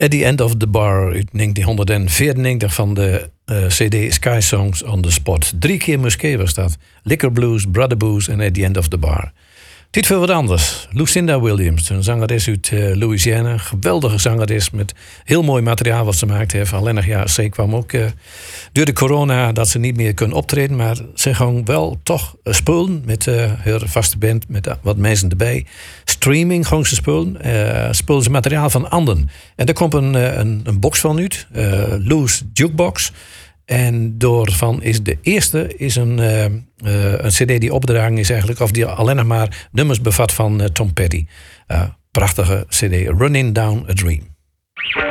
At the End of the Bar uit 1994 van de CD Sky Songs on the Spot. 3 keer Musquet was dat. Liquor Blues, Brother Blues en At the End of the Bar. Dit veel wat anders. Lucinda Williams, een zangeres uit Louisiana. Geweldige zangeres met heel mooi materiaal wat ze maakt heeft. Alleen ja, ze kwam ook door de corona dat ze niet meer kunnen optreden. Maar ze gaan wel toch spelen met haar vaste band. Met wat mensen erbij. Streaming gaan ze spelen. Spelen ze materiaal van anderen. En daar komt een box van uit. Loose Jukebox. En doorvan is de eerste een cd die opgedragen is eigenlijk, of die alleen nog maar nummers bevat van Tom Petty. Prachtige cd, Running Down a Dream.